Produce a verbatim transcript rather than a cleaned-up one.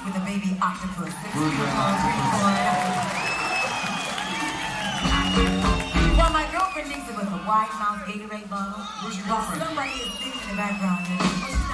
with a baby octopus. It's Good beautiful, man. it's really fun. Well, my girlfriend thinks it was a wide mouth Gatorade bottle. Who's your girlfriend? Somebody is singing in the background. You know?